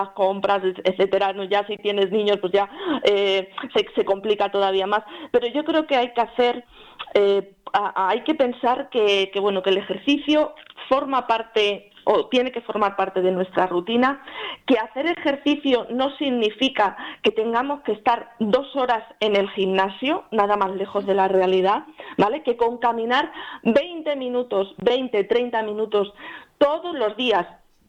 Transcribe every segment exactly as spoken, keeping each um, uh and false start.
compras, etcétera, ¿no? Ya si tienes niños, pues ya eh, se, se complica todavía más. Pero yo creo que hay que hacer, eh, a, a, hay que pensar que, que, bueno, que el ejercicio forma parte o tiene que formar parte de nuestra rutina, que hacer ejercicio no significa que tengamos que estar dos horas en el gimnasio, nada más lejos de la realidad, ¿vale? Que con caminar veinte minutos, veinte, treinta minutos todos los días,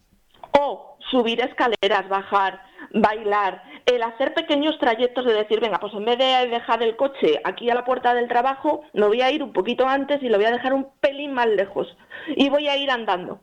o subir escaleras, bajar, bailar, el hacer pequeños trayectos de decir, venga, pues en vez de dejar el coche aquí a la puerta del trabajo, me voy a ir un poquito antes y lo voy a dejar un pelín más lejos y voy a ir andando,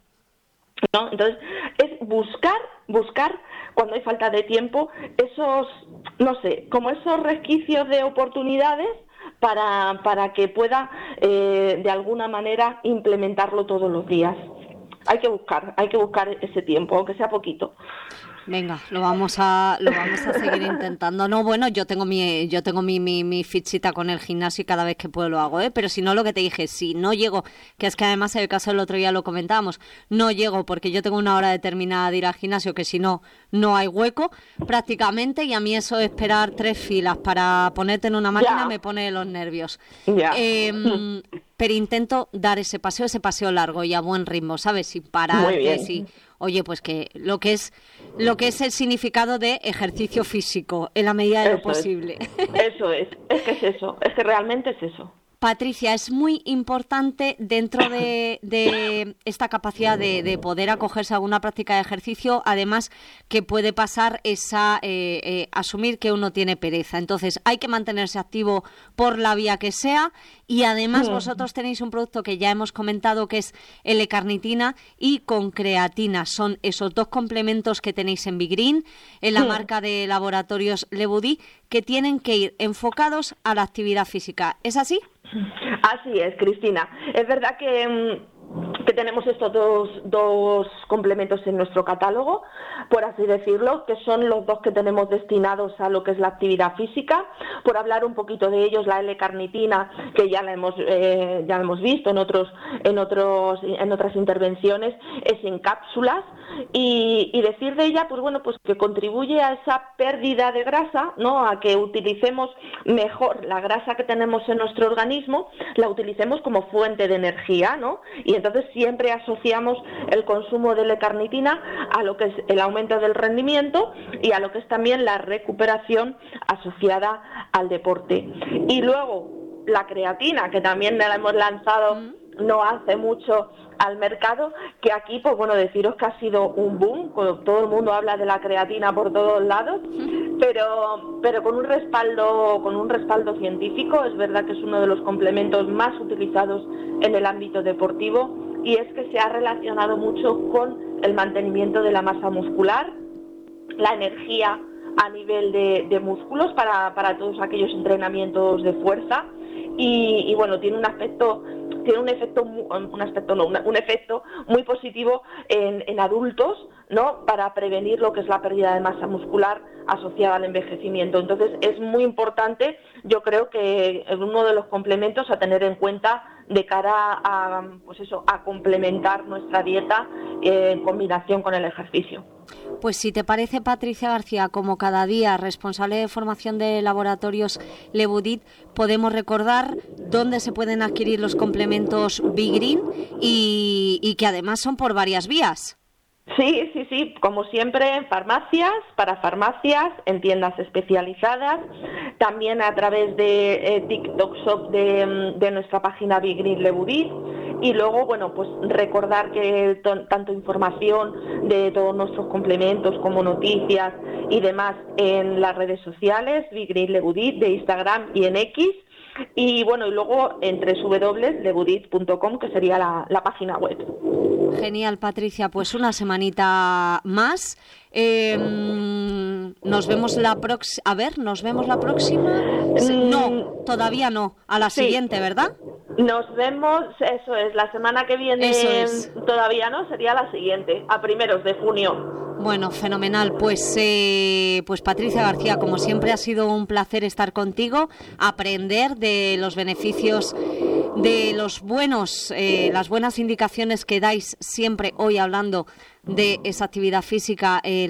¿no? Entonces, es buscar, buscar, cuando hay falta de tiempo, esos, no sé, como esos resquicios de oportunidades para, para que pueda, eh, de alguna manera, implementarlo todos los días. Hay que buscar, hay que buscar ese tiempo, aunque sea poquito. Venga, lo vamos a lo vamos a seguir intentando. No, bueno, yo tengo mi yo tengo mi, mi, mi fichita con el gimnasio y cada vez que puedo lo hago, ¿eh? Pero si no, lo que te dije, si no llego, que es que además en el caso del otro día lo comentábamos, no llego porque yo tengo una hora determinada de ir al gimnasio, que si no, no hay hueco prácticamente, y a mí eso de esperar tres filas para ponerte en una máquina ya me pone los nervios. Ya. Eh, pero intento dar ese paseo, ese paseo largo y a buen ritmo, ¿sabes? Sin pararte, sí. Oye, pues que lo que es lo que es el significado de ejercicio físico, en la medida de eso lo posible. Es. Eso es, es que es eso, es que realmente es eso. Patricia, es muy importante dentro de, de esta capacidad de, de poder acogerse a alguna práctica de ejercicio, además que puede pasar esa eh, eh, asumir que uno tiene pereza. Entonces hay que mantenerse activo por la vía que sea, y además sí. Vosotros tenéis un producto que ya hemos comentado que es L-carnitina y con creatina. Son esos dos complementos que tenéis en Bigreen, en la sí. marca de laboratorios Lebudí, que tienen que ir enfocados a la actividad física. ¿Es así? Así es, Cristina. Es verdad que, que tenemos estos dos, dos complementos en nuestro catálogo, por así decirlo, que son los dos que tenemos destinados a lo que es la actividad física. Por hablar un poquito de ellos, la L-carnitina, que ya la hemos eh, ya la hemos visto en otros en otros en otras intervenciones, es en cápsulas, y, y decir de ella, pues bueno, pues que contribuye a esa pérdida de grasa, ¿no? A que utilicemos mejor la grasa que tenemos en nuestro organismo, la utilicemos como fuente de energía, ¿no? Y entonces siempre asociamos el consumo de L-carnitina a lo que es el aumento del rendimiento y a lo que es también la recuperación asociada al deporte. Y luego la creatina, que también la hemos lanzado no hace mucho al mercado, que aquí, pues bueno, deciros que ha sido un boom, todo el mundo habla de la creatina por todos lados, pero pero con un respaldo con un respaldo científico. Es verdad que es uno de los complementos más utilizados en el ámbito deportivo, y es que se ha relacionado mucho con el mantenimiento de la masa muscular, la energía a nivel de, de músculos para, para todos aquellos entrenamientos de fuerza, y, y bueno, tiene un aspecto tiene un efecto un aspecto no una, un efecto muy positivo en, en adultos, ¿no? Para prevenir lo que es la pérdida de masa muscular asociada al envejecimiento. Entonces es muy importante, yo creo que es uno de los complementos a tener en cuenta de cara a, pues eso, a complementar nuestra dieta eh, en combinación con el ejercicio. Pues si te parece, Patricia García, como cada día responsable de formación de laboratorios Lebudit, podemos recordar dónde se pueden adquirir los complementos Bigreen y, y que además son por varias vías. Sí, sí, sí, como siempre en farmacias, para farmacias, en tiendas especializadas, también a través de eh, TikTok Shop de, de nuestra página Bigreen Lebudit. Y luego, bueno, pues recordar que t- tanto información de todos nuestros complementos como noticias y demás en las redes sociales, Bigreen Lebudit, de Instagram y en X. Y bueno, y luego en doble u doble u doble u punto lebudit punto com, que sería la, la página web. Genial, Patricia, pues una semanita más. Eh, nos vemos la próxima. A ver, ¿nos vemos la próxima? Sí, no, todavía no. A la sí. siguiente, ¿verdad? Nos vemos, eso es, la semana que viene es. Todavía no, sería la siguiente, a primeros de junio. Bueno, fenomenal. Pues, eh, pues Patricia García, como siempre ha sido un placer estar contigo, aprender de los beneficios, de los buenos, eh, las buenas indicaciones que dais siempre hoy hablando de esa actividad física. Eh,